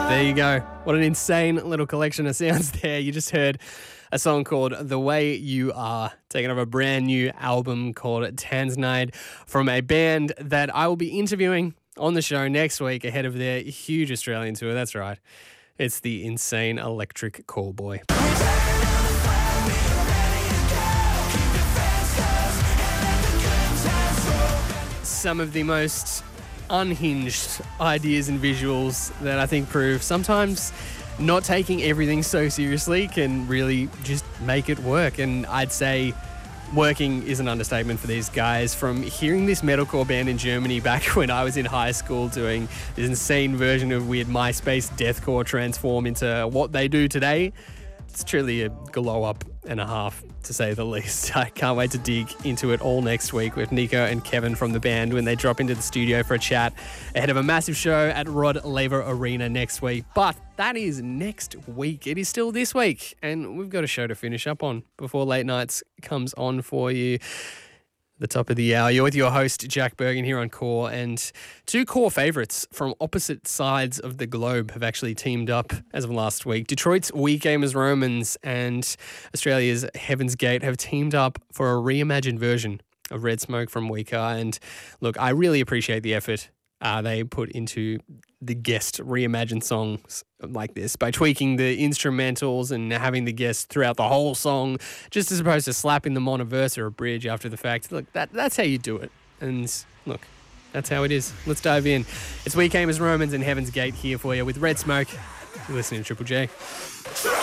There you go. What an insane little collection of sounds there. You just heard a song called The Way You Are, taken off a brand new album called Tanzanite from a band that I will be interviewing on the show next week ahead of their huge Australian tour. That's right. It's the Insane Electric Callboy. Some of the most unhinged ideas and visuals that I think prove sometimes not taking everything so seriously can really just make it work. And I'd say working is an understatement for these guys. From hearing this metalcore band in Germany back when I was in high school doing this insane version of weird MySpace deathcore transform into what they do today, it's truly a glow up and a half, to say the least. I can't wait to dig into it all next week with Nico and Kevin from the band when they drop into the studio for a chat ahead of a massive show at Rod Laver Arena next week. But that is next week. It is still this week, and we've got a show to finish up on before Late Nights comes on for you. The top of the hour. You're with your host, Jack Bergen, here on Core, and two Core favourites from opposite sides of the globe have actually teamed up as of last week. Detroit's We Came as Romans and Australia's Heaven's Gate have teamed up for a reimagined version of Red Smoke from We Are. And look, I really appreciate the effort they put into the guest reimagined songs like this by tweaking the instrumentals and having the guests throughout the whole song, just as opposed to slapping them on a verse or a bridge after the fact. Look, that's how you do it. And look, that's how it is. Let's dive in. It's We Came as Romans and Heaven's Gate here for you with Red Smoke. You're listening to Triple J.